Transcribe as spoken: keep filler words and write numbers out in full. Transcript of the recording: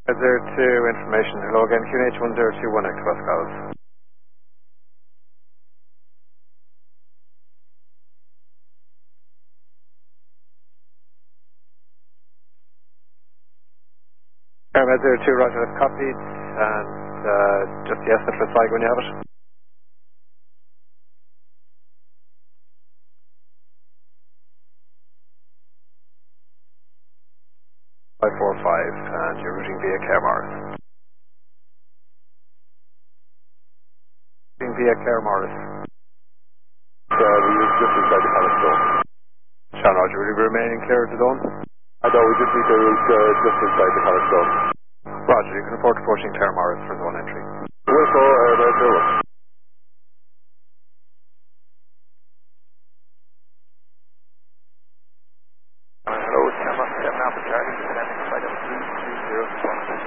zero two information. Hello again, Q N H one zero two one X West Coast. Airmed zero two, roger, that's copied. And uh, just yes, if it's like when you have it. five four five, and you're routing via Care Morris. Routing via Care Morris. Uh, we use just inside the palace door. Sean Roger, will you be remaining clear of the zone? I know, we just need to route uh, just inside the palace door. Roger, you can report approaching Care Morris for zone entry. Wilco, Airmed zero. Hello, Sam, I'm Sam now for Charlie, descending flight of three two zero seven.